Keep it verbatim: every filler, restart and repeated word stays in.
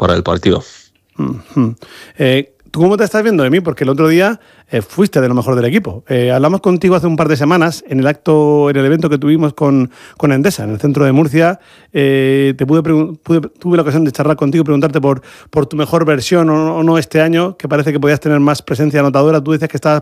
para el partido. Uh-huh. Eh, ¿Tú cómo te estás viendo de mí? Porque el otro día eh, fuiste de lo mejor del equipo. Eh, hablamos contigo hace un par de semanas en el acto, en el evento que tuvimos con, con Endesa, en el centro de Murcia. Eh, te pude, pude tuve la ocasión de charlar contigo y preguntarte por, por tu mejor versión o, o no este año, que parece que podías tener más presencia anotadora. Tú decías que estabas